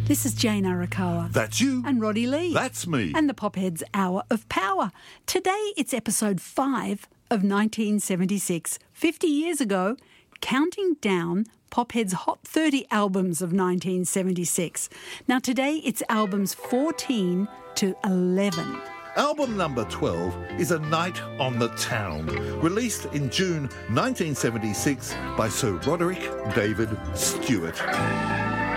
This is Jane Arakawa. That's you. And Roddy Lee. That's me. And the Popheads Hour of Power. Today it's episode 5 of 1976. 50 years ago, counting down Pophead's Hot 30 albums of 1976. Now today it's albums 14 to 11. Album number 12 is A Night on the Town, released in June 1976 by Sir Roderick David Stewart.